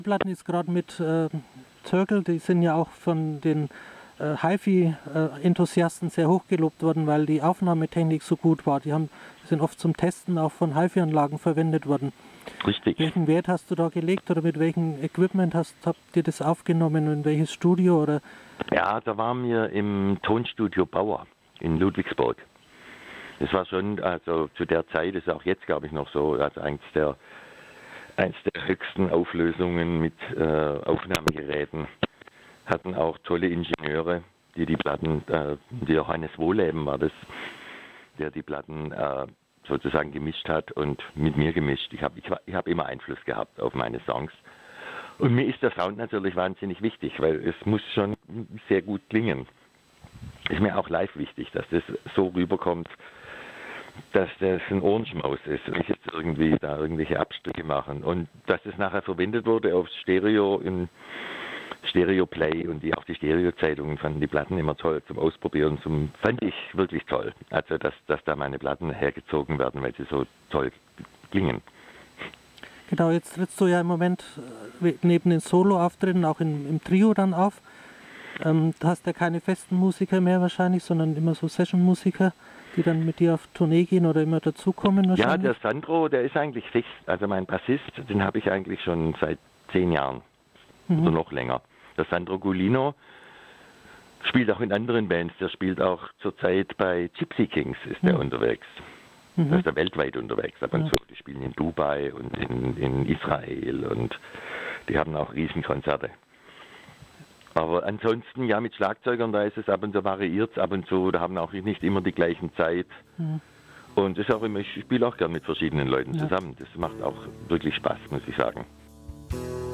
Platten ist gerade mit Zirkel, die sind ja auch von den HiFi-Enthusiasten sehr hochgelobt worden, weil die Aufnahmetechnik so gut war. Die sind oft zum Testen auch von HiFi-Anlagen verwendet worden. Richtig. Welchen Wert hast du da gelegt oder mit welchem Equipment habt ihr das aufgenommen? In welches Studio? Oder? Ja, da waren wir im Tonstudio Bauer in Ludwigsburg. Das war schon, also zu der Zeit, ist auch jetzt, glaube ich, noch so, also eins der höchsten Auflösungen mit Aufnahmegeräten. Hatten auch tolle Ingenieure, die Platten, die Johannes Wohleben war das, der die Platten sozusagen gemischt hat und mit mir gemischt. Ich hab immer Einfluss gehabt auf meine Songs. Und mir ist der Sound natürlich wahnsinnig wichtig, weil es muss schon sehr gut klingen. Ist mir auch live wichtig, dass das so rüberkommt, dass das ein Ohrenschmaus ist und nicht jetzt irgendwie da irgendwelche Abstriche machen. Und dass das nachher verwendet wurde auf Stereo, im Stereo-Play und auch die Stereo-Zeitungen fanden die Platten immer toll zum Ausprobieren, fand ich wirklich toll. Also, dass da meine Platten hergezogen werden, weil sie so toll klingen. Genau, jetzt trittst du ja im Moment neben den Solo-Auftritten auch im Trio dann auf. Du hast ja keine festen Musiker mehr wahrscheinlich, sondern immer so Session-Musiker, die dann mit dir auf Tournee gehen oder immer dazukommen wahrscheinlich? Ja, der Sandro, der ist eigentlich fix. Also mein Bassist, den habe ich eigentlich schon seit 10 Jahren oder noch länger. Der Sandro Gulino spielt auch in anderen Bands. Der spielt auch zurzeit bei Gypsy Kings, ist der unterwegs. Da ist er weltweit unterwegs ab und zu. Die spielen in Dubai und in Israel und die haben auch Riesenkonzerte. Aber ansonsten, ja, mit Schlagzeugern, da ist es ab und zu variiert, ab und zu, da haben auch nicht immer die gleichen Zeit. Und das ist auch immer, ich spiele auch gern mit verschiedenen Leuten zusammen. Das macht auch wirklich Spaß, muss ich sagen.